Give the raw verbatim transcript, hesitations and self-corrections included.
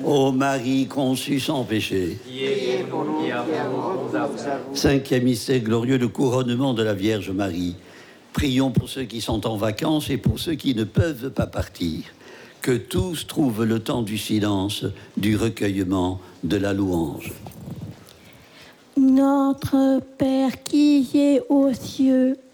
Ô Marie conçue sans péché. Priez pour nous qui avons recours à vous. Cinquième mystère glorieux, le couronnement de la Vierge Marie. Prions pour ceux qui sont en vacances et pour ceux qui ne peuvent pas partir. Que tous trouvent le temps du silence, du recueillement, de la louange. Notre Père qui es aux cieux,